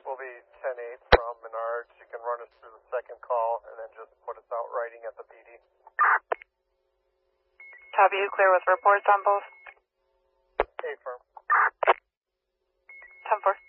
will be 10-8 from Menards. You can run us through the second call and then just put us out writing at the PD. Copy, you clear with reports on both? A firm. 10-4.